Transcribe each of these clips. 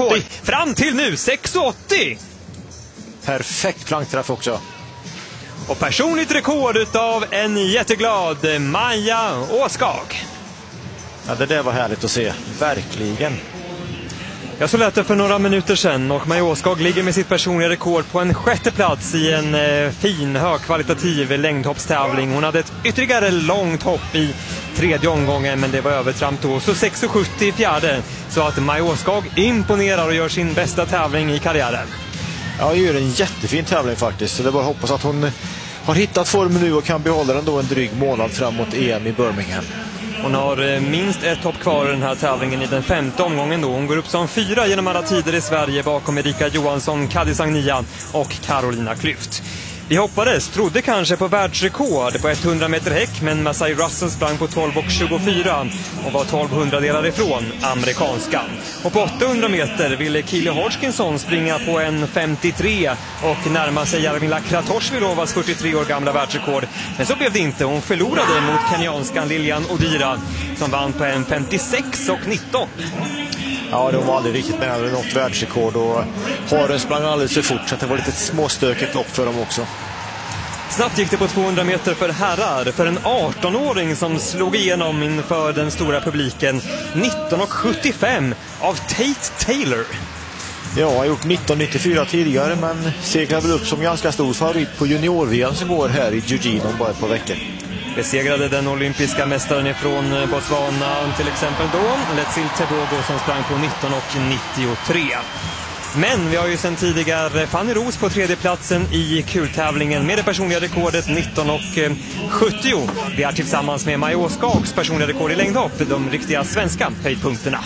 rekord. Fram till nu 6,80. Perfekt plankträff också. Och personligt rekord utav en jätteglad Maja Åskag. Ja, det där var härligt att se. Verkligen. Jag så lät det för några minuter sedan och Maja Åskag ligger med sitt personliga rekord på en 6:e plats i en fin, högkvalitativ längdhoppstävling. Hon hade ett ytterligare långt hopp i 3:e omgången, men det var övertramp då. Så 6,70 i 4:e. Så att Maja Åskag imponerar och gör sin bästa tävling i karriären. Ja, hon gör en jättefin tävling faktiskt. Så det är bara att hoppas att hon har hittat formen nu och kan behålla den då en dryg månad framåt EM i Birmingham. Hon har minst ett hopp kvar i den här tävlingen i den 5:e omgången då. Hon går upp som 4 genom alla tider i Sverige bakom Erika Johansson, Kadis Agnia och Carolina Klüft. Vi trodde kanske på världsrekord på 100 meter häck, men Masai Russell sprang på 12,24 och var 1200-delar ifrån amerikanskan. Och på 800 meter ville Keely Hodgkinson springa på en 53 och närma sig Jarmila Kratochvilovas 43 år gamla världsrekord. Men så blev det inte. Hon förlorade mot kenyanskan Lilian Odira som vann på en 56,19. Ja, de var aldrig riktigt med något världsrekord och Haren sprang alldeles för fort så det var lite småstökigt lopp för dem också. Snabbt gick det på 200 meter för herrar för en 18-åring som slog igenom inför den stora publiken. 19,75 av Tate Taylor. Ja, jag har gjort 19,94 tidigare men seglade upp som ganska stor favorit på junior-VM som går här i Eugene om bara ett par veckor. Besegrade den olympiska mästaren ifrån Botswana till exempel då, Letsil Tebogo som sprang på 19,93. Men vi har ju sedan tidigare Fanny Roos på 3:e platsen i kultävlingen med det personliga rekordet 19,70. Det är tillsammans med Maja Åskags personliga rekord i längdhopp de riktiga svenska höjdpunkterna.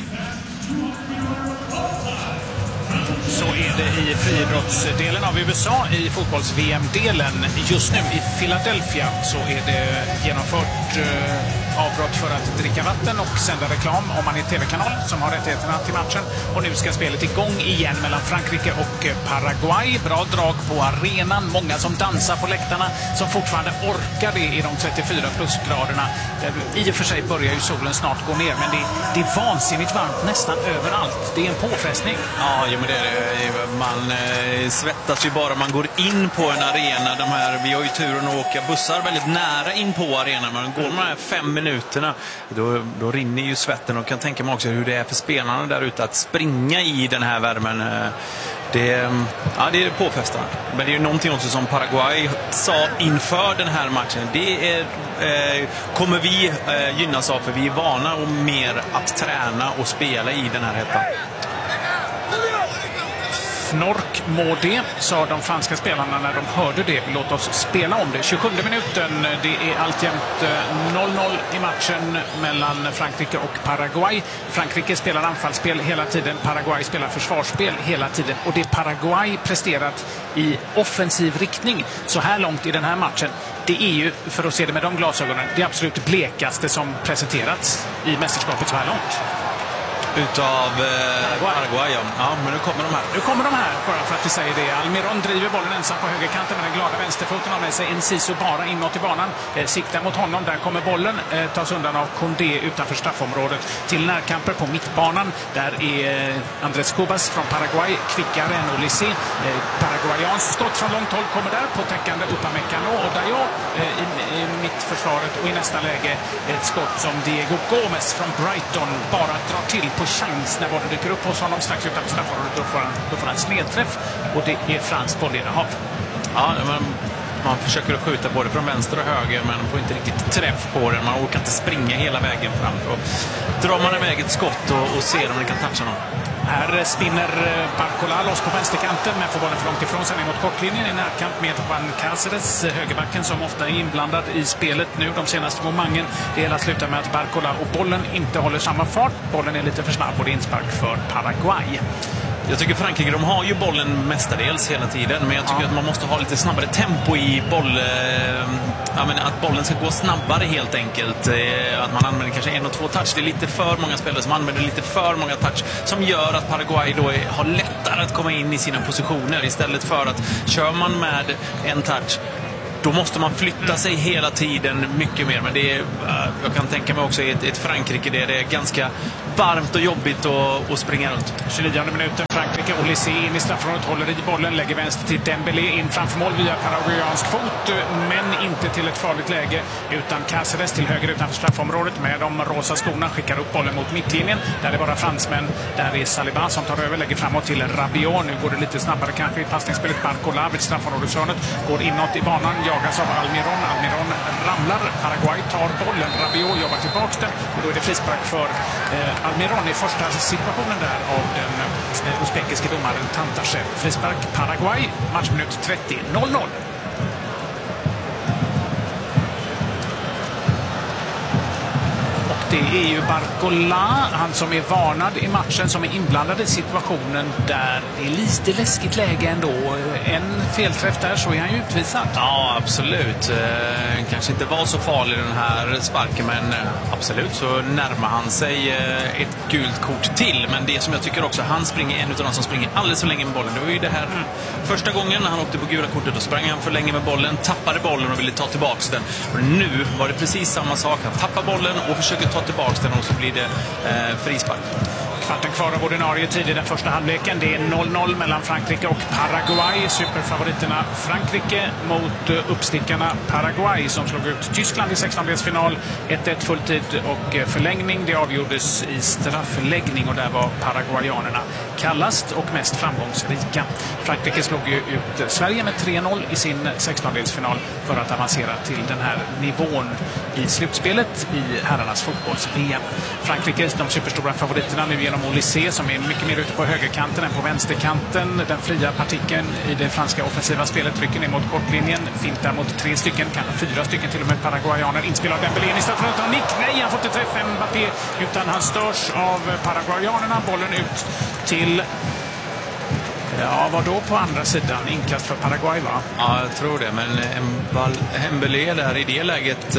Så är det i friidrottsdelen av USA i fotbolls-VM-delen. Just nu i Philadelphia så är det genomfört avbrott för att dricka vatten och sända reklam om man är tv-kanal som har rättigheterna till matchen. Och nu ska spelet igång igen mellan Frankrike och Paraguay. Bra drag på arenan, många som dansar på läktarna som fortfarande orkar det i de 34 plusgraderna. I och för sig börjar ju solen snart gå ner, men det är vansinnigt varmt nästan överallt. Det är en påfrestning. Ja, jo, men det är det. Man svettas ju bara man går in på en arena. Vi har ju turen att åka bussar väldigt nära in på arenan. Men går de här 5 minuterna då rinner ju svetten, och kan tänka mig också hur det är för spelarna där ute att springa i den här värmen. Det är påfrestande. Men det är ju någonting också som Paraguay sa inför den här matchen. Det kommer vi gynnas av, för vi är vana och mer att träna och spela i den här hettan. Fnork må det, sa de franska spelarna när de hörde det. Låt oss spela om det. 27 minuten, det är alltjämt 0-0 i matchen mellan Frankrike och Paraguay. Frankrike spelar anfallsspel hela tiden, Paraguay spelar försvarsspel hela tiden. Och det Paraguay presterat i offensiv riktning så här långt i den här matchen, det är ju, för att se det med de glasögonen, det absolut blekaste som presenterats i mästerskapet så här långt. Utav Paraguay. Ja, men nu kommer de här. Nu kommer de här, bara för att vi säger det. Almiron driver bollen ensam på högerkanten med den glada vänsterfoten av med sig. Enciso bara inåt i banan. Siktar mot honom. Där kommer bollen. Tas undan av Condé utanför straffområdet. Till närkamper på mittbanan. Där är Andrés Cubas från Paraguay kvickare än Olysée. Paraguayans stått från långt håll kommer där på täckande Upamecano och Dayo i mittförsvaret. Och i nästa läge ett skott som Diego Gómez från Brighton bara drar till på chans när bollen dyker upp hos honom strax utanför straffområdet. Då får han snedträff och det är fransk bollinnehav. Ja, man försöker att skjuta både från vänster och höger, men får inte riktigt träff på den. Man orkar inte springa hela vägen fram. Då drar man iväg ett skott och ser om det kan toucha någon. Här spinner Barcola loss på vänsterkanten, men får bollen för långt ifrån sig ner mot kortlinjen i närkamp med Juan Cáceres, högerbacken som ofta är inblandad i spelet nu de senaste momengen. Det hela slutar med att Barcola och bollen inte håller samma fart. Bollen är lite för snabb och det är inspark för Paraguay. Jag tycker Frankrike, de har ju bollen mestadels hela tiden, men jag tycker att man måste ha lite snabbare tempo i att bollen ska gå snabbare helt enkelt. Att man använder kanske 1 och 2 touch. Det är lite för många spelare som använder lite för många touch, som gör att Paraguay då har lättare att komma in i sina positioner, istället för att kör man med en touch, då måste man flytta sig hela tiden mycket mer. Men det är, jag kan tänka mig också i ett Frankrike där det är ganska varmt och jobbigt att springa runt. 29 minuten, Frankrike. Olysée in i straffområdet, håller i bollen, lägger vänster till Dembélé in framför mål via paraguayansk fot, men inte till ett farligt läge, utan Cáceres till höger utanför straffområdet med de rosa skorna skickar upp bollen mot mittlinjen. Där är det bara fransmän. Där är Saliba som tar över, lägger framåt till Rabiot. Nu går det lite snabbare kanske i passningsspelet. Barcola vid straffområdeshörnet går inåt i banan, jagas av Almiron. Almiron ramlar. Paraguay tar bollen. Rabiot jobbar tillbaks den och då är det frispark för Almiron i första situationen där av den uzbekiske domaren Tantashev. Frispark Paraguay, matchminut 30, 0-0. Det är ju Barcola, han som är varnad i matchen, som är inblandad i situationen där det är lite läskigt läge ändå. En felträff där så är han ju utvisad. Ja, absolut. Kanske inte var så farlig den här sparken, men absolut så närmar han sig ett gult kort till. Men det som jag tycker också, han springer en av de som springer alldeles för länge med bollen. Det var ju det här första gången när han åkte på gula kortet, då sprang han för länge med bollen, tappade bollen och ville ta tillbaka den. Och nu var det precis samma sak. Han tappar bollen och försöker ta tillbaka den och så blir det frispark. Kvarten kvar av ordinarie tid i den första halvleken. Det är 0-0 mellan Frankrike och Paraguay. Superfavoriterna Frankrike mot uppstickarna Paraguay som slog ut Tyskland i 16-delsfinal. 1-1 fulltid och förlängning. Det avgjordes i straffläggning och där var paraguayanerna kallast och mest framgångsrika. Frankrike slog ju ut Sverige med 3-0 i sin 16-delsfinal för att avancera till den här nivån i slutspelet i herrarnas fotbolls-VM. Frankrike, de superstora favoriterna nu genom Olysée som är mycket mer ute på högerkanten än på vänsterkanten. Den fria partikeln i det franska offensiva spelet trycker ner mot kortlinjen. Fintar mot 3 stycken, kanske 4 stycken till och med paraguayaner. Inspel av Dembélé i straffområdet och nick. Nej, han får inte träffa Mbappé utan han störs av paraguayanerna. Bollen ut till... Ja, vad då på andra sidan? Inkast för Paraguay, va? Ja, jag tror det. Men Dembélé där i det läget...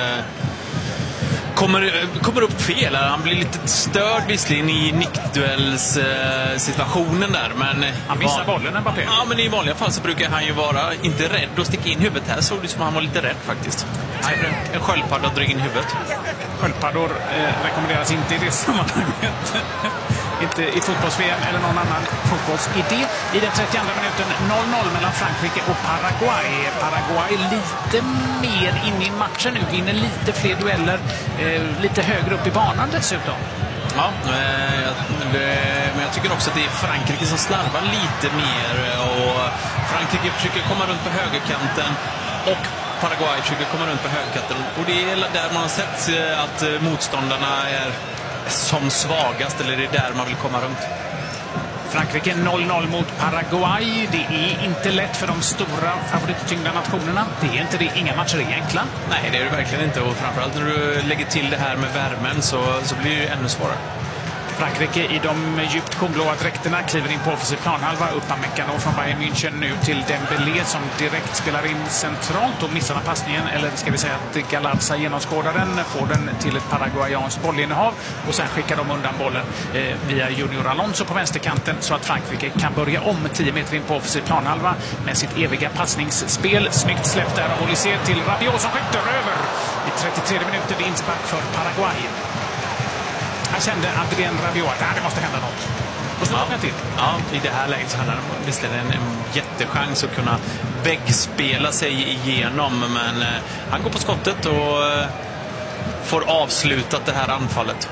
Kommer upp fel. Han blir lite störd visserligen i nickduellssituationen där. Men han missar bollen, Mbappé. Ja, men i vanliga fall så brukar han ju vara inte rädd att sticka in huvudet. Här såg det som att han var lite rädd faktiskt. En sköldpadda drar in huvudet. Sköldpaddor rekommenderas inte i det sammanhanget. Inte i fotbolls-VM eller någon annan fotbollsidé. I den 32 minuten 0-0 mellan Frankrike och Paraguay. Paraguay lite mer in i matchen nu. Vinner lite fler dueller. Lite högre upp i banan dessutom. Ja, men jag tycker också att det är Frankrike som slarvar lite mer. Och Frankrike försöker komma runt på högerkanten och Paraguay försöker komma runt på högerkanten. Och det är där man har sett att motståndarna är som svagast, eller det är där man vill komma runt. Frankrike 0-0 mot Paraguay. Det är inte lätt för de stora favorittyngda nationerna. Det är inte det. Inga matcher är enkla. Nej, det är det verkligen inte. Och framförallt när du lägger till det här med värmen så blir det ännu svårare. Frankrike i de djupt kornblåa dräkterna kliver in på offensiv planhalva. Upamecano från Bayern München nu till Dembélé som direkt spelar in centralt och missar passningen. Eller ska vi säga att Galarza genomskådar den, får den till ett paraguayanskt bollinnehav och sen skickar de undan bollen via Junior Alonso på vänsterkanten så att Frankrike kan börja om 10 meter in på offensiv planhalva med sitt eviga passningsspel. Snyggt släppt där av Olysée till Rabiot som skjuter över i 33 minuter. Det är inspark för Paraguay. Han kände Adrien Rabiot. Det måste hända något. Och så till. Ja, i det här läget så hade han visserligen en jättechans att kunna väggspela sig igenom. Men han går på skottet och får avslutat det här anfallet.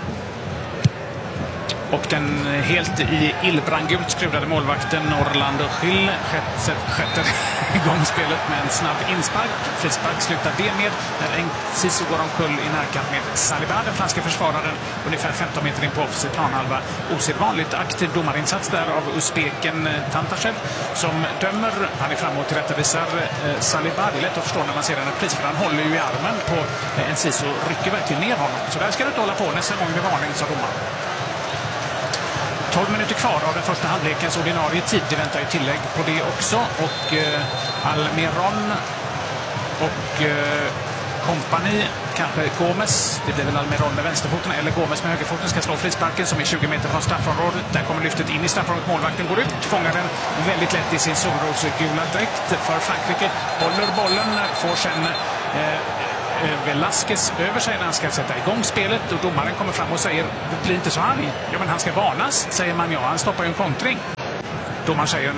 Och den helt i illbrandgult skruvade målvakten Orlando Gil sköter igång spelet med en snabb inspark. Frispark slutar det med när Enciso går omkull i närkamp med Saliba, den franska försvararen, ungefär 15 meter in på offensiv planhalva. Osedvanligt aktiv domarinsats där av uzbeken Tantashev som dömer. Han är framåt och tillrättavisar Saliba. Det är lätt att förstå när man ser en repris för han håller ju i armen på Enciso, rycker verkligen ner honom. Så där ska du inte hålla på nästa gång med varning, sa domaren. 12 minuter kvar av den första halvlekens ordinarie tid. Det väntar ju tillägg på det också. Och Almiron och kompani, kanske Gomes. Det blir väl Almiron med vänsterfoten eller Gomes med högerfoten ska slå frisparken som är 20 meter från straffområdet. Där kommer lyftet in i straffområdet. Målvakten går ut, fångar den väldigt lätt i sin solrosgula dräkt för Frankrike. Håller bollen, får sen Velasquez över sig när han ska sätta igång spelet och domaren kommer fram och säger bli inte så arg. Ja, men han ska varnas, säger man. Ja, han stoppar ju en kontring. Domaren säger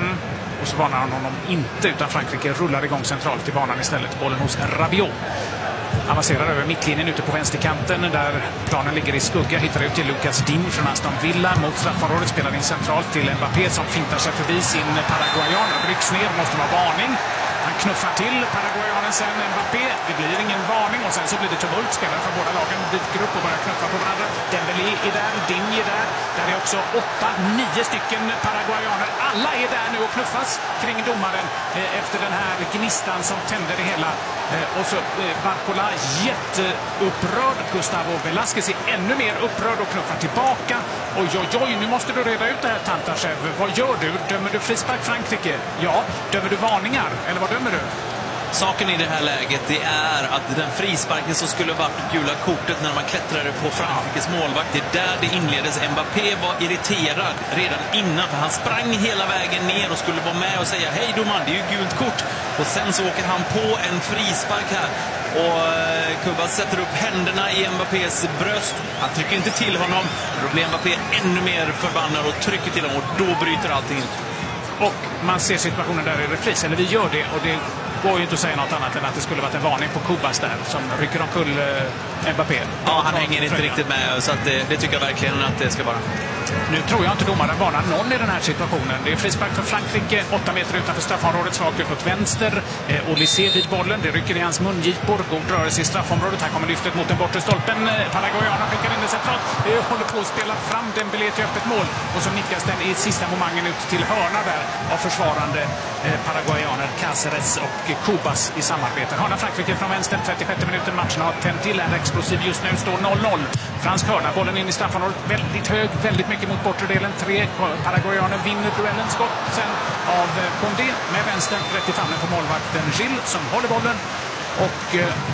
och så varnar han honom inte, utan Frankrike rullar igång centralt i banan istället. Bollen hos Rabiot. Avancerar över mittlinjen ute på vänsterkanten där planen ligger i skugga. Hittar ut till Lucas Digne från Aston Villa mot straffområdet. Spelar in centralt till Mbappé som fintar sig förbi sin paraguayan. Rycks ner, måste vara varning. Han knuffar till paraguayanen sen Mbappé. Det blir ingen varning och sen så blir det tumult. Spelare från båda lagen dyker upp och börjar knuffa på varandra. Dembélé är där, Digne är där. Där är också 8-9 stycken paraguayaner. Alla är där nu och knuffas kring domaren efter den här gnistan som tände det hela. Och så Barcola jätteupprörd. Gustavo Velasquez är ännu mer upprörd och knuffar tillbaka. Oj, nu måste du reda ut det här, Tantashev. Vad gör du? Dömer du frispark Frankrike? Ja. Dömer du varningar? Eller vad dömer du? Saken i det här läget det är att den frisparken som skulle varit gula kortet när man klättrade på Frankrikes målvakt, det är där det inleddes. Mbappé var irriterad redan innan för han sprang hela vägen ner och skulle vara med och säga hej domaren, det är ju gult kort. Och sen så åker han på en frispark här och Kubas sätter upp händerna i Mbappés bröst. Han trycker inte till honom. Då blir Mbappé ännu mer förbannad och trycker till honom och då bryter allting ut. Och man ser situationen där i repris, eller vi gör det, och det går ju inte att säga något annat än att det skulle varit en varning på Kubas där som rycker omkull Mbappé. Ja, han hänger inte riktigt med, så att det tycker jag verkligen att det ska vara. Nu tror jag inte domaren varnar någon i den här situationen. Det är frispark för Frankrike, 8 meter utanför straffområdet, svagt ut åt vänster. Olysée vid bollen, det rycker i hans mungipor. God rörelse i straffområdet. Här kommer lyftet mot den bortre stolpen. Paraguayanerna skickar in det centralt. Håller på att spela fram Dembélé till öppet mål. Och så nickas den i sista momangen ut till hörna där av försvarande paraguayaner, Cáceres och Kubas i samarbete. Hörna Frankrike från vänster, 36 minuten. Matchen har tänt till, är explosiv just nu, står 0-0. Fransk hörna, bollen in i straffområdet, väldigt hög, väldigt mycket mot bortre delen. 3 paraguayaner vinner duellen, skott sen av Condé med vänstern rätt i famnen på målvakten Gilles som håller bollen och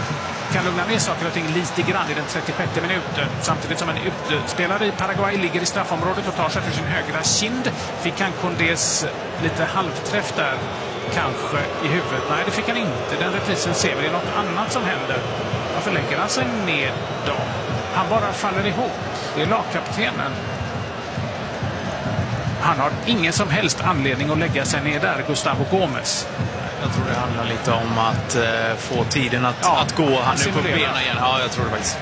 kan lugna ner saker och ting lite grann i den 36 minuten. Samtidigt som en utspelare i Paraguay ligger i straffområdet och tar sig för sin högra kind. Fick han Condés lite halvträff där kanske i huvudet? Nej, det fick han inte. Den reprisen ser vi. Det är något annat som händer. Varför lägger han sig ned då? Han bara faller ihop. Det är lagkaptenen. Han har ingen som helst anledning att lägga sig ner där, Gustavo Gomes. Jag tror det handlar lite om att få tiden att gå. Han är på benen igen. Ja, jag tror det faktiskt.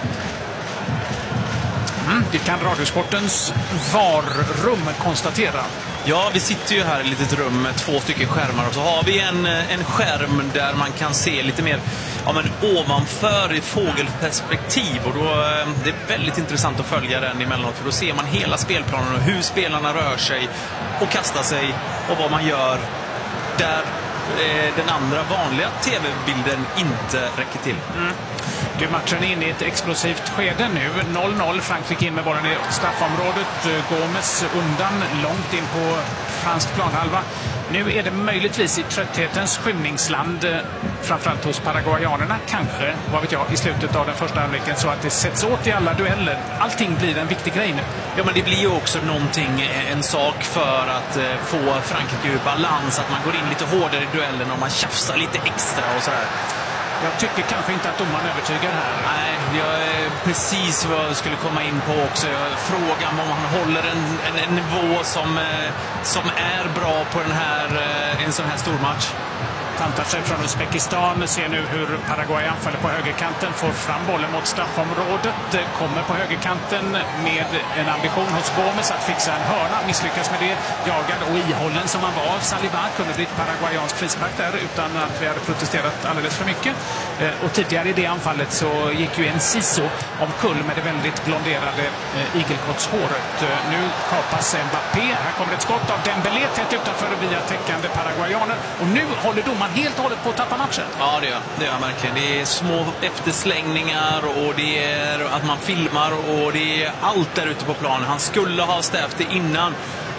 Det kan Radiosportens VAR-rum konstatera. Ja, vi sitter ju här i ett litet rum med 2 stycken skärmar och så har vi en skärm där man kan se lite mer ovanför i fågelperspektiv och då det är väldigt intressant att följa den emellanåt för då ser man hela spelplanen och hur spelarna rör sig och kastar sig och vad man gör där den andra vanliga tv-bilden inte räcker till. Du, matchen är inne i ett explosivt skede nu. 0-0, Frankrike in med bollen i straffområdet. Gomes undan långt in på fransk planhalva. Nu är det möjligtvis i trötthetens skymningsland, framförallt hos paraguayanerna, kanske, vad vet jag, i slutet av den första halvleken så att det sätts åt i alla dueller. Allting blir en viktig grej nu. Ja, men det blir ju också en sak för att få Frankrike ur balans, att man går in lite hårdare i duellen och man tjafsar lite extra och sådär. Jag tycker kanske inte att domaren övertygar här. Nej, jag är precis vad jag skulle komma in på också. Frågan om han håller en nivå som är bra på en sån här stor match. Tantashev från Uzbekistan ser nu hur Paraguay anfaller på högerkanten, får fram bollen mot straffområdet, kommer på högerkanten med en ambition hos Gomes att fixa en hörna, misslyckas med det, jagad och ihållen som han var av Saliba, kunde bli ett paraguayansk frispark där utan att vi hade protesterat alldeles för mycket. Och tidigare i det anfallet så gick ju Enciso omkull med det väldigt blonderade igelkottshåret. Nu kapas Mbappé, här kommer ett skott av Dembélé tätt utanför via täckande paraguayaner och nu håller domaren helt och hållet på att tappa matchen. Ja, det gör verkligen. Det är små efterslängningar och det är att man filmar och det är allt där ute på planen. Han skulle ha stävt det innan.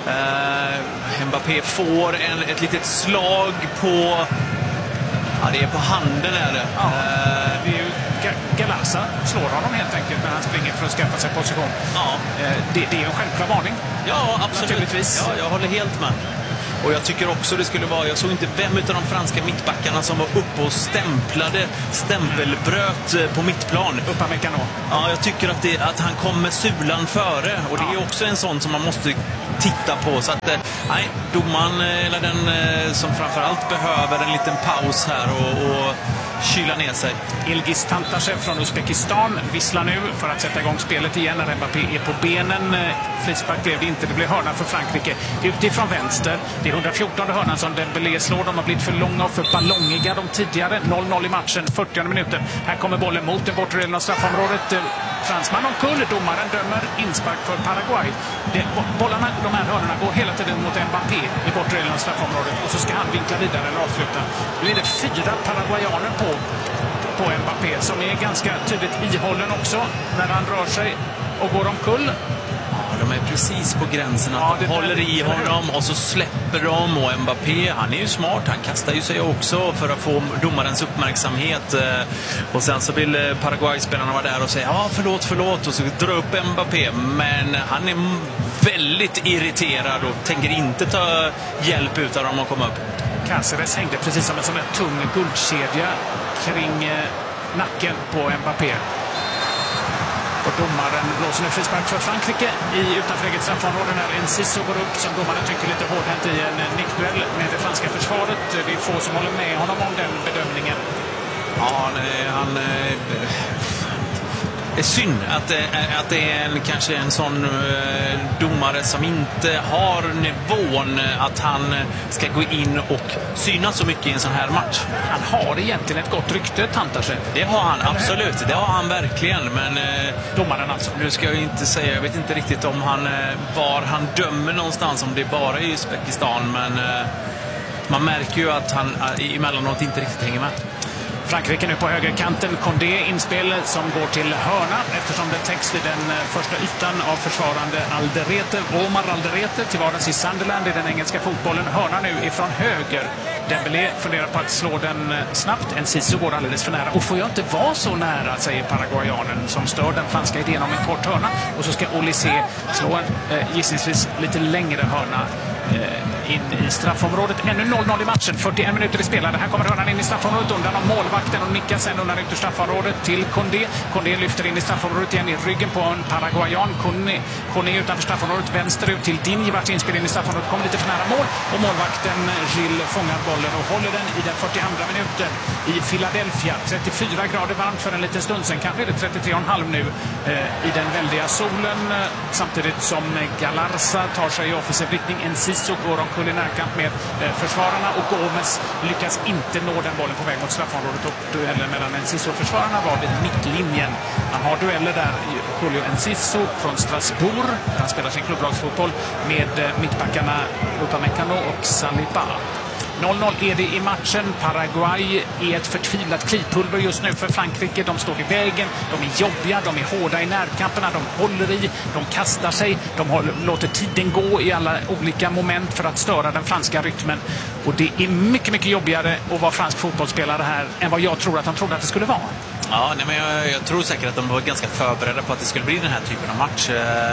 Mbappé får ett litet slag på... Ja, det är på handen är det. Ja, det är ju Galasa slår honom helt enkelt när han springer för att skaffa sig position. Ja. Det är en självklar varning. Ja, absolut. Naturligtvis. Ja, jag håller helt med. Och jag tycker också det skulle vara, jag såg inte vem av de franska mittbackarna som var uppe och stämpelbröt på mittplan. Upamecano. Ja, jag tycker att han kom med sulan före. Och det är också en sån som man måste titta på. Så att, nej, domaren eller den som framförallt behöver en liten paus här och kyla ner sig. Ilgiz Tantashev från Uzbekistan visslar nu för att sätta igång spelet igen när Mbappé är på benen. Frispark blev det inte, det blev hörna för Frankrike. Utifrån vänster, det är 114 hörnan som Dembélé slår. De har blivit för långa och för ballongiga de tidigare. 0-0 i matchen, 40 minuter. Här kommer bollen mot den bortre delen av straffområdet. Fransman omkull, domaren dömer inspark för Paraguay. Bollarna, de här hörnorna går hela tiden mot Mbappé i bortre delen av straffområdet och så ska han vinkla vidare eller avsluta. Nu är det 4 paraguayaner på Mbappé som är ganska tydligt ihållen också när han rör sig och går omkull. De är precis på gränsen att de håller i honom och så släpper de, och Mbappé, han är ju smart, han kastar ju sig också för att få domarens uppmärksamhet, och sen så vill Paraguay-spelarna vara där och säga förlåt och så dra upp Mbappé, men han är väldigt irriterad och tänker inte ta hjälp utav dem att komma upp. Cáceres hängde precis som en sån här tung guldkedja kring nacken på Mbappé. Och domaren blåser nu frispark för Frankrike utanför eget straffområde när Enciso går upp som domaren tycker lite hårdhänt i en nickduell med det franska försvaret. Det är få som håller med honom om den bedömningen. Ja, han det är synd att det är kanske en sån domare som inte har nivån att han ska gå in och synas så mycket i en sån här match. Han har egentligen ett gott rykte, Tantashev. Det har han, absolut. Det har han verkligen. Men domaren alltså. Nu ska jag inte säga, jag vet inte riktigt om var han dömer någonstans, om det är bara i Uzbekistan. Men man märker ju att han emellanåt inte riktigt hänger med. Frankrike nu på högerkanten. Condé inspel som går till hörna eftersom det täcks vid den första ytan av försvarande Alderete. Omar Alderete till vardags i Sunderland i den engelska fotbollen. Hörna nu ifrån höger. Dembélé funderar på att slå den snabbt. Enciso går alldeles för nära. Och får jag inte vara så nära, säger paraguayanen som stör den franska idén om en kort hörna. Och så ska Olysée slå en gissningsvis lite längre hörna in i straffområdet. Ännu 0-0 i matchen. 41 minuter i spelade. Här kommer hörnan in i straffområdet undan av målvakten och nickar sen undan ut ur straffområdet till Condé. Condé lyfter in i straffområdet igen i ryggen på en paraguayan. Condé utanför straffområdet vänsterut till Digne. Vart inspel in i straffområdet. Kommer lite för nära mål och målvakten Gilles fångar bollen och håller den i den 42 minuten i Philadelphia. 34 grader varmt för en liten stund sen. Kanske är det 33,5 nu i den väldiga solen. Samtidigt som Galarza tar sig i offensiv riktning. Enciso går omkull i närkamp med försvararna och Gomes lyckas inte nå den bollen på väg mot straffområdet, och duellen mellan Enciso och försvararna var vid mittlinjen. Han har dueller där, Julio Enciso från Strasbourg, han spelar sin klubblagsfotboll med mittbackarna Upamecano och Saliba. 0-0 är det i matchen. Paraguay är ett förtvivlat klipulver just nu för Frankrike. De står i vägen, de är jobbiga, de är hårda i närkamperna, de håller i, de kastar sig, de låter tiden gå i alla olika moment för att störa den franska rytmen. Och det är mycket, mycket jobbigare att vara fransk fotbollsspelare här än vad jag tror att de trodde att det skulle vara. Ja, nej, men jag tror säkert att de var ganska förberedda på att det skulle bli den här typen av match.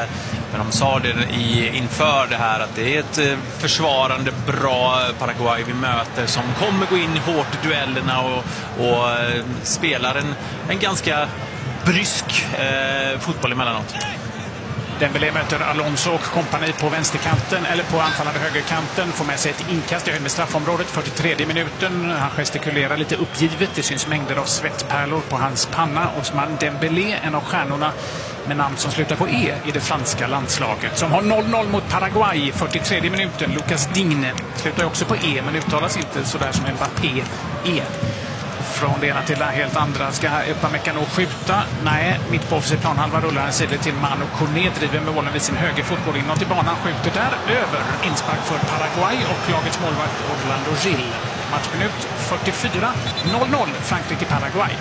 Men de sa det inför det här att det är ett försvarande bra Paraguay vi möter som kommer gå in hårt i duellerna och spelar en ganska brysk fotboll emellanåt. Dembélé möter Alonso och kompani på vänsterkanten eller på anfallande högerkanten. Får med sig ett inkast i med straffområdet. 43 minuten. Han gestikulerar lite uppgivet. Det syns mängder av svettpärlor på hans panna. Ousmane Dembélé, en av stjärnorna med namn som slutar på E i det franska landslaget. Som har 0-0 mot Paraguay. 43 minuten. Lucas Digne slutar också på E men uttalas inte sådär som Mbappé E. Från det ena till det helt andra. Ska Upamecano skjuta? Nej, mitt på offensiv planhalva rullar en sidled till Manu Kone, driver med bollen vid sin högerfot, går inåt i banan, skjuter där över. Inspark för Paraguay och lagets målvakt Orlando Gil. Matchminut 44. 0-0 Frankrike-Paraguay.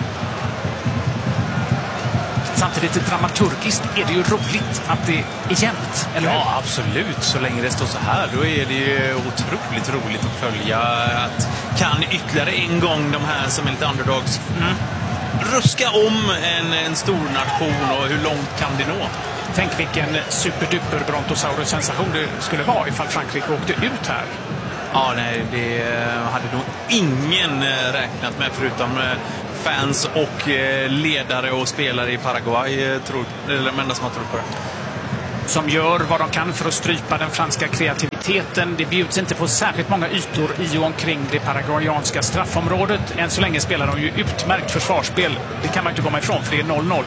Samtidigt dramaturgiskt är det ju roligt att det är jämnt, eller hur? Ja, absolut. Så länge det står så här, då är det ju otroligt roligt att följa. Att kan ytterligare en gång de här som är lite underdogs ruska om en stor nation, och hur långt kan det nå? Tänk vilken superduper brontosaurus-sensation det skulle vara ifall Frankrike åkte ut här. Ja, nej, det hade nog ingen räknat med förutom fans och ledare och spelare i Paraguay, eller de enda som har trott på det. Som gör vad de kan för att strypa den franska kreativiteten. Det bjuds inte på särskilt många ytor i och omkring det paraguayanska straffområdet. Än så länge spelar de ju utmärkt försvarsspel. Det kan man inte komma ifrån, för det är 0-0.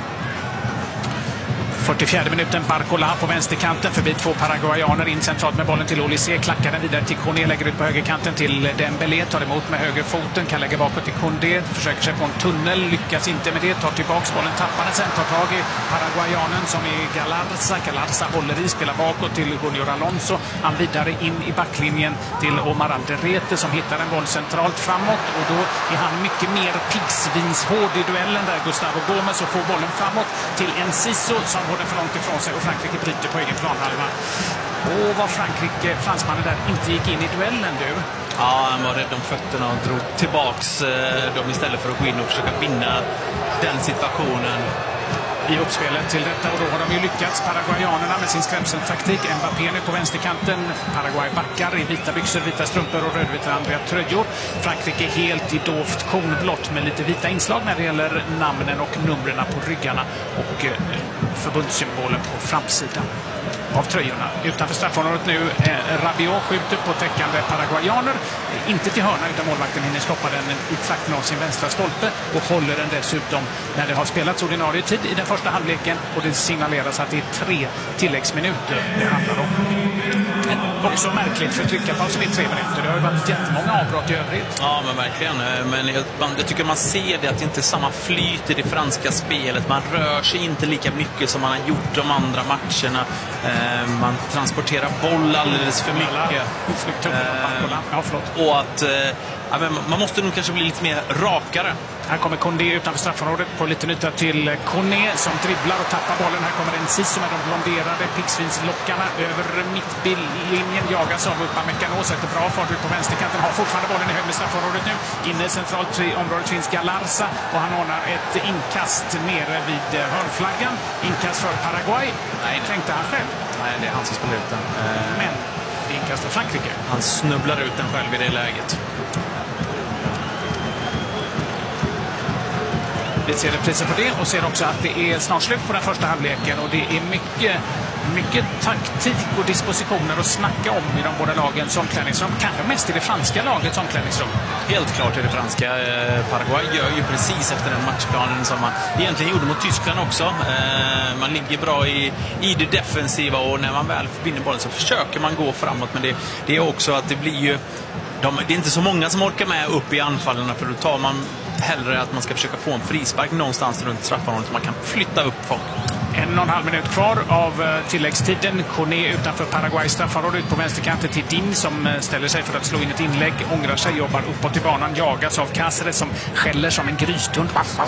44 minuten, Barcola på vänsterkanten förbi två paraguayaner in centralt med bollen till Olysée, klackar den vidare till Koné, lägger ut på högerkanten till Dembélé, tar emot med högerfoten, kan lägga bakåt till Koundé, försöker sig på en tunnel, lyckas inte med det, tar tillbaks bollen, tappar den, sen tar tag i paraguayanen som är Galarza håller i, spelar bakåt till Junior Alonso, han vidare in i backlinjen till Omar Alderete som hittar en boll centralt framåt, och då är han mycket mer piggsvinshård i duellen där, Gustavo Gomes, och får bollen framåt till Enciso som går den för långt ifrån sig och Frankrike bryter på egen planhalva. Och vad fransmannen där inte gick in i duellen, du. Ja, han var rädd om fötterna och drog tillbaks dem istället för att gå in och försöka vinna den situationen. I uppspelet till detta, och då har de ju lyckats, paraguayanerna, med sin skrämseltaktik. Mbappé nu på vänsterkanten, Paraguay backar i vita byxor, vita strumpor och rödvita tröjor. Frankrike helt i dovt kornblått med lite vita inslag när det gäller namnen och numren på ryggarna och förbundssymbolen på framsidan av tröjorna. Utanför straffområdet nu, Rabiot skjuter på täckande paraguayaner. Inte till hörna, utan målvakten hinner stoppa den i trakten av sin vänstra stolpe och håller den dessutom när det har spelats ordinarie tid i den första halvleken, och det signaleras att det är 3 tilläggsminuter det handlar om. Också märkligt för tryckarpausen i 3 minuter. Det har ju varit jättemånga avbrott i övrigt. Ja, men verkligen. Men jag tycker man ser det att det inte är samma flyt i det franska spelet. Man rör sig inte lika mycket som man har gjort de andra matcherna. Man transporterar boll alldeles för mycket. Och att man måste nog kanske bli lite mer rakare. Här kommer Koundé utanför straffområdet på liten yta till Koné som dribblar och tappar bollen. Här kommer Enciso med de blonderade piggsvinslockarna över mittlinjen, jagas av Upamecano, sätter bra fart ut på vänsterkanten, har fortfarande bollen i hög med straffområdet nu. Inne centralt i området finns Galarza och han ordnar ett inkast nere vid hörnflaggan. Inkast för Paraguay. Nej, tänkte han själv. Nej, det är han som spelar ut den. Men det är inkast för Frankrike. Han snubblar ut den själv i det läget. Vi ser repriser på det och ser också att det är snart slut på den första halvleken, och det är mycket taktik och dispositioner att snacka om i de båda lagens omklädningsrum. Kanske mest i det franska lagets omklädningsrum. Helt klart i det franska. Paraguay gör ju precis efter den matchplanen som man egentligen gjorde mot Tyskland också. Man ligger bra i det defensiva, och när man väl vinner bollen så försöker man gå framåt. Men det är också att det blir ju... Det är inte så många som orkar med upp i anfallen, för då tar man hellre att man ska försöka få en frispark någonstans runt straffområdet så man kan flytta upp folk. 1,5 minut kvar av tilläggstiden. Koné utanför Paraguays straffområde ut på vänsterkanten till Din som ställer sig för att slå in ett inlägg. Ångrar sig, jobbar uppåt i banan. Jagas av Cáceres som skäller som en gryshund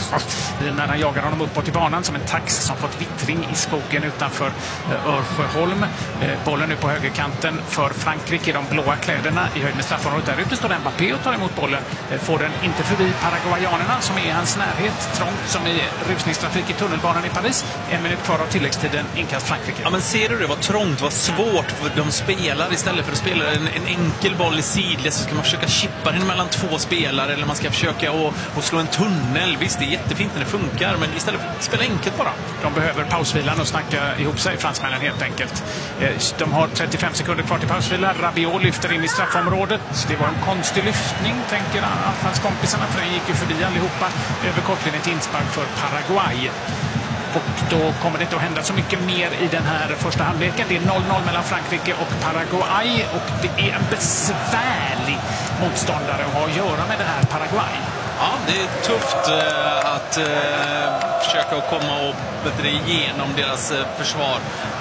när han jagar honom uppåt i banan som en tax som fått vittring i skogen utanför Örsjöholm. Bollen nu på högerkanten för Frankrike i de blåa kläderna i höjd med straffområdet. Där ute står Mbappé och tar emot bollen. Får den inte förbi paraguayanerna som är i hans närhet. Trångt som i rusningstrafik i tunnelbanan i Paris. 1 minut kvar av tilläggstiden, inkast Frankrike. Ja, men ser du det? Vad trångt, vad svårt för de spelar. Istället för att spela en enkel boll i sidled så ska man försöka chippa den mellan 2 spelare, eller man ska försöka och slå en tunnel. Visst, det är jättefint när det funkar, men istället för att spela enkelt bara. De behöver pausvilan och snacka ihop sig, fransmännen, helt enkelt. De har 35 sekunder kvar till pausvila. Rabiot lyfter in i straffområdet. Det var en konstig lyftning, tänker anfallskompisarna, för den gick ju förbi allihopa över kortlinjen till inspark för Paraguay. Och då kommer det inte att hända så mycket mer i den här första halvleken. Det är 0-0 mellan Frankrike och Paraguay, och det är en besvärlig motståndare att ha att göra med det här Paraguay. Ja, det är tufft att försöka komma och igenom deras försvar.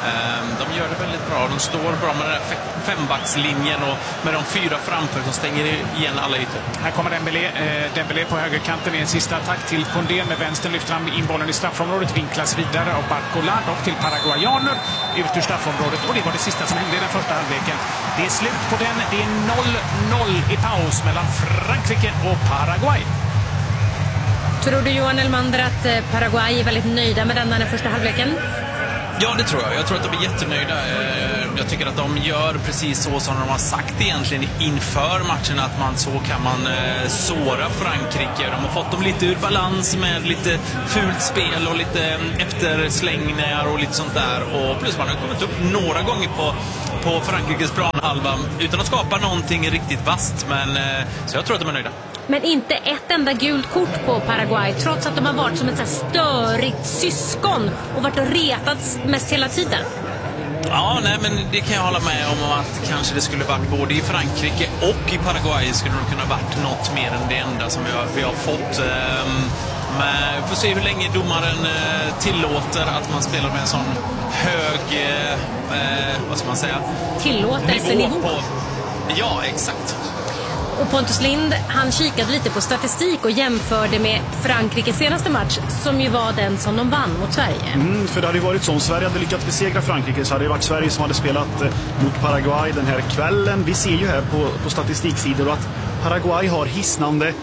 De gör det väldigt bra. De står bra med den här fembackslinjen och med de 4 framför som stänger igen alla ytor. Här kommer Dembélé på högerkanten i en sista attack till Koundé. Med vänstern lyfter han in bollen i straffområdet. Vinklas vidare av Barcola och till paraguayaner ut ur straffområdet. Och det var det sista som hände i den första halvleken. Det är slut på den. Det är 0-0 i paus mellan Frankrike och Paraguay. Tror du, Johan Elmander, att Paraguay är väldigt nöjda med den första halvleken? Ja, det tror jag. Jag tror att de är jättenöjda. Jag tycker att de gör precis så som de har sagt egentligen inför matchen, att så kan man såra Frankrike. De har fått dem lite ur balans med lite fult spel och lite efterslängningar och lite sånt där. Och plus man har kommit upp några gånger på Frankrikes planhalva utan att skapa någonting riktigt vasst. Så jag tror att de är nöjda. Men inte ett enda gult kort på Paraguay, trots att de har varit som ett så störigt syskon och varit och retats mest hela tiden. Ja, nej, men det kan jag hålla med om, att kanske det skulle varit både i Frankrike och i Paraguay skulle det kunna varit något mer än det enda som vi har fått. Men vi får se hur länge domaren tillåter att man spelar med en sån hög, vad ska man säga? Tillåtelsenivå. Ja, exakt. Och Pontus Lind, han kikade lite på statistik och jämförde med Frankrikes senaste match, som ju var den som de vann mot Sverige. För det hade ju varit så, om Sverige hade lyckats besegra Frankrike så hade det varit Sverige som hade spelat mot Paraguay den här kvällen. Vi ser ju här på statistiksidor att Paraguay har hisnande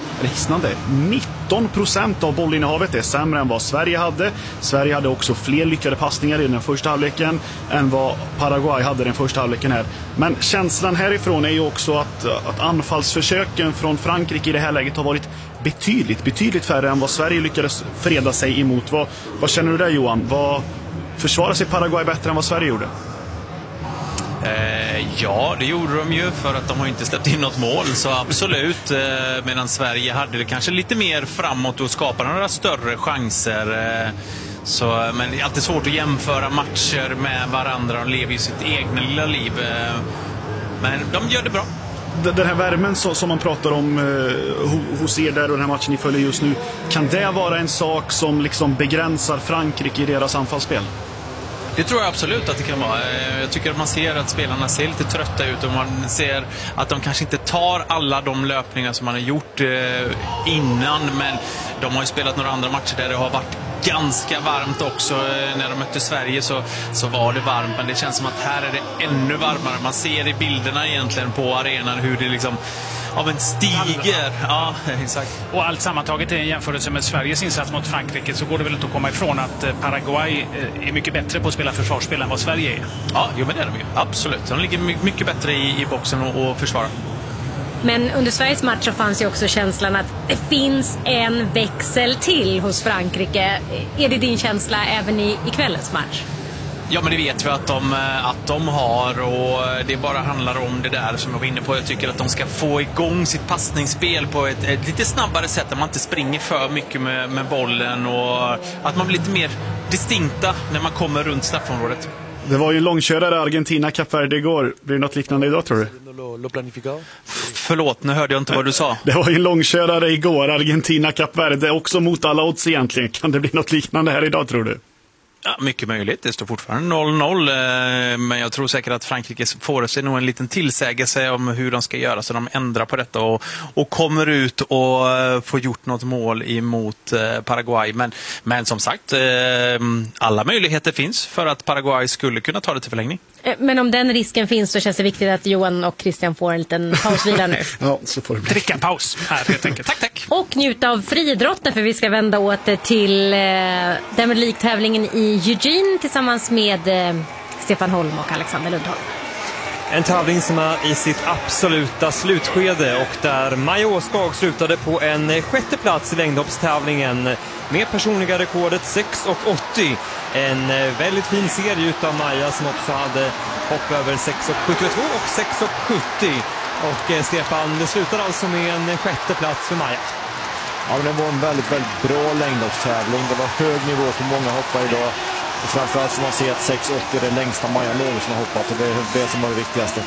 19% av bollinnehavet. Det är sämre än vad Sverige hade. Sverige hade också fler lyckade passningar i den första halvleken än vad Paraguay hade den första halvleken här. Men känslan härifrån är ju också att anfallsförsöken från Frankrike i det här läget har varit betydligt färre än vad Sverige lyckades freda sig emot. Vad känner du där, Johan? Vad försvarar sig Paraguay bättre än vad Sverige gjorde? Ja, det gjorde de ju, för att de har inte släppt in något mål, så absolut. Medan Sverige hade det kanske lite mer framåt och skapade några större chanser. Men det är alltid svårt att jämföra matcher med varandra. De lever ju sitt egna lilla liv. Men de gör det bra. Den här värmen som man pratar om hos er där och den här matchen ni följer just nu, kan det vara en sak som liksom begränsar Frankrike i deras anfallsspel? Det tror jag absolut att det kan vara. Jag tycker att man ser att spelarna ser lite trötta ut och man ser att de kanske inte tar alla de löpningar som man har gjort innan, men de har ju spelat några andra matcher där det har varit ganska varmt också. När de mötte Sverige så var det varmt, men det känns som att här är det ännu varmare. Man ser i bilderna egentligen på arenan hur det liksom stiger. Ja, exakt. Och allt sammantaget i en jämförelse med Sveriges insats mot Frankrike så går det väl inte att komma ifrån att Paraguay är mycket bättre på att spela försvarsspel än vad Sverige är. Ja, men det är de ju. Absolut. De ligger mycket bättre i boxen och försvarar. Men under Sveriges match så fanns ju också känslan att det finns en växel till hos Frankrike. Är det din känsla även i kvällens match? Ja, men det vet vi att de har, och det bara handlar om det där som jag var inne på. Jag tycker att de ska få igång sitt passningsspel på ett lite snabbare sätt, där man inte springer för mycket med bollen och att man blir lite mer distinkta när man kommer runt straffområdet. Det var ju långkörare Argentina Kap Verde igår. Blir det något liknande idag, tror du? Förlåt, nu hörde jag inte vad du sa. Det var ju långkörare igår, Argentina Kap Verde, också mot alla odds egentligen. Kan det bli något liknande här idag, tror du? Ja, mycket möjligt. Det står fortfarande 0-0. Men jag tror säkert att Frankrike får sig nog en liten tillsägelse om hur de ska göra, så de ändrar på detta och kommer ut och får gjort något mål emot Paraguay. Men som sagt, alla möjligheter finns för att Paraguay skulle kunna ta det till förlängning. Men om den risken finns så känns det viktigt att Johan och Christian får en liten pausvila nu. Ja, så får det bli. Dricka en paus här helt enkelt. Tack. Och njuta av friidrotten, för vi ska vända åt till Diamond League-tävlingen i Eugene tillsammans med Stefan Holm och Alexander Lundholm. En tävling som är i sitt absoluta slutskede och där Maja Åskag slutade på en sjätte plats i längdhoppstävlingen med personliga rekordet 6,80. En väldigt fin serie utav Maja som också hade hopp över 6,72 och 6,70. Och Stefan, det slutade alltså med en sjätte plats för Maja. Ja, men det var en väldigt bra längdhoppstävling. Det var hög nivå på många hoppare idag. Och framförallt får man se att 6,80 är det längsta Maja någonsin har hoppat. Och det är det som var det viktigaste.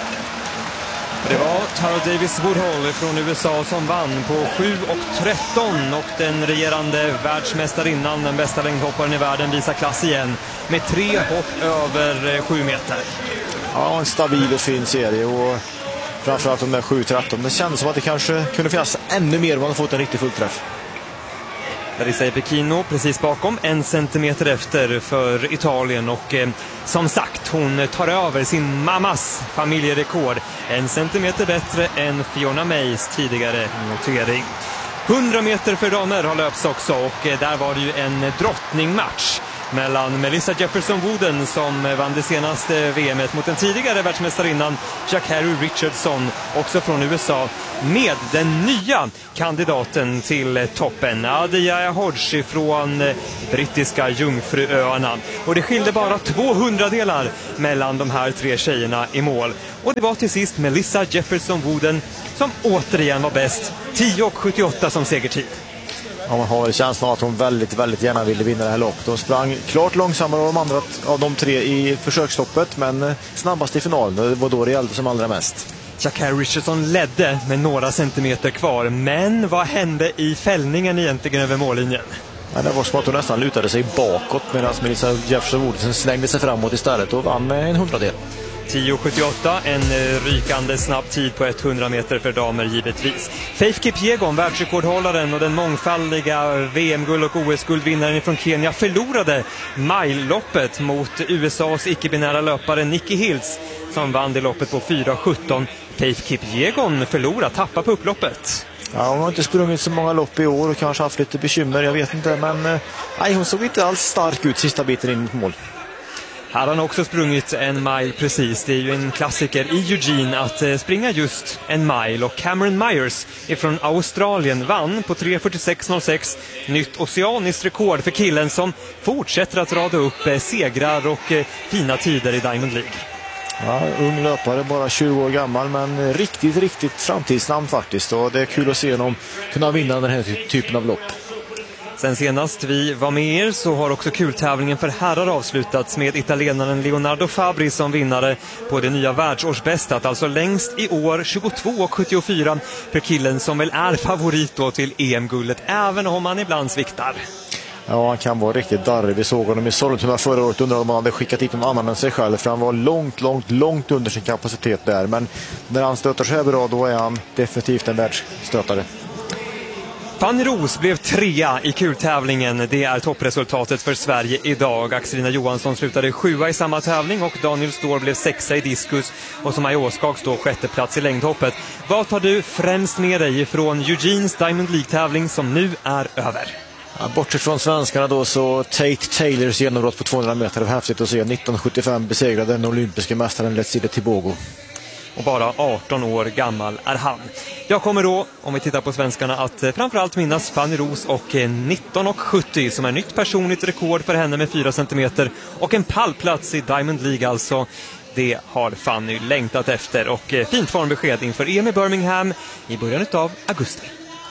Det var Tara Davis Woodhull från USA som vann på 7,13 och den regerande världsmästarinnan, den bästa längdhopparen i världen, visar klass igen med 3 hopp över 7 meter. Ja, en stabil och fin serie, och framförallt de där 7,13. Det kändes som att det kanske kunde finnas ännu mer om man hade fått en riktig fullträff. Larissa Pechino precis bakom, 1 centimeter efter för Italien, och som sagt, hon tar över sin mammas familjerekord 1 centimeter bättre än Fiona Mays tidigare notering. 100 meter för damer har löpts också, och där var det ju en drottningmatch. mellan Melissa Jefferson-Wooden som vann det senaste VM:et mot den tidigare världsmästarinnan Sha'Carri Richardson, också från USA, med den nya kandidaten till toppen, Adia Hodge från brittiska Jungfruöarna. Och det skilde bara 200-delar mellan de här tre tjejerna i mål. Och det var till sist Melissa Jefferson-Wooden som återigen var bäst, 10,78 som segertid. Ja, man har väl känslan att hon väldigt gärna ville vinna det här loppet. Hon sprang klart långsammare av de tre i försöksstoppet, men snabbast i finalen. Det var då det gällde som allra mest. Sha'Carri Richardson ledde med några centimeter kvar, men vad hände i fällningen egentligen över mållinjen? Ja, det var som att hon nästan lutade sig bakåt medan Melissa Jefferson-Wooden slängde sig framåt istället och vann med en 100-del. 10,78, en rykande snabb tid på 100 meter för damer givetvis. Faith Kipyegon, världsrekordhållaren och den mångfaldiga VM-guld och OS-guldvinnaren från Kenya, förlorade mile-loppet mot USAs icke-binära löpare Nikki Hills som vann det loppet på 4,17. Faith Kipyegon tappade på upploppet. Ja, hon har inte sprungit så många lopp i år och kanske haft lite bekymmer, jag vet inte, men hon såg inte alls stark ut sista biten in mot mål. Här har han också sprungit en mile precis. Det är ju en klassiker i Eugene att springa just en mile. Och Cameron Myers från Australien vann på 3:46,06. Nytt oceaniskt rekord för killen som fortsätter att rada upp segrar och fina tider i Diamond League. Ja, ung löpare, bara 20 år gammal, men riktigt framtidsnamn faktiskt. Och det är kul att se honom kunna vinna den här typen av lopp. Sen senast vi var med er så har också kultävlingen för herrar avslutats med italienaren Leonardo Fabri som vinnare på det nya världsårsbästat, alltså längst i år, 22,74 för killen som väl är favorit då till EM-guldet, även om han ibland sviktar. Ja, han kan vara riktigt darrig. Vi såg honom i Sollentuna förra året, undrade om han hade skickat hit någon annan än sig själv, för han var långt under sin kapacitet där. Men när han stöter så här bra, då är han definitivt en världsstötare. Fanny Roos blev 3 i kultävlingen. Det är toppresultatet för Sverige idag. Axelina Johansson slutade 7 i samma tävling och Daniel Ståhl blev 6 i diskus. Och som Maja Åskag står 6:e plats i längdhoppet. Vad tar du främst med dig från Eugenes Diamond League-tävling som nu är över? Ja, bortsett från svenskarna då, så Tate Taylors genombrott på 200 meter var häftigt att se. 1975 besegrade den olympiska mästaren Letside Tebogo. Och bara 18 år gammal är han. Jag kommer då, om vi tittar på svenskarna, att framförallt minnas Fanny Roos och 19,70 som är nytt personligt rekord för henne med 4 centimeter och en pallplats i Diamond League alltså. Det har Fanny längtat efter och fint formbesked inför EM i Birmingham i början av augusti.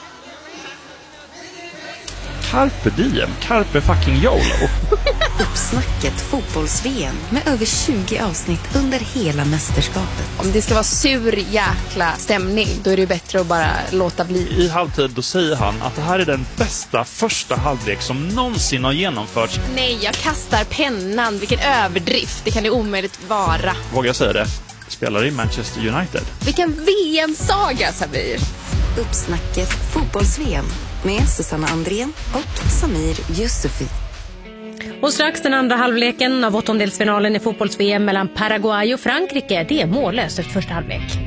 Carpe diem, carpe fucking YOLO. Uppsnacket fotbolls-VM med över 20 avsnitt under hela mästerskapet. Om det ska vara sur jäkla stämning, då är det bättre att bara låta bli. I halvtid då säger han att det här är den bästa första halvlek som någonsin har genomförts. Nej, jag kastar pennan. Vilken överdrift. Det kan det omöjligt vara. Vågar jag säga det? Spelar i Manchester United. Vilken VM-saga, Samir. Uppsnacket fotbolls-VM med Susanna Andrén och Samir Yusufi. Och strax den andra halvleken av åttondelsfinalen i fotbolls-VM mellan Paraguay och Frankrike. Det är mållöst efter första halvlek.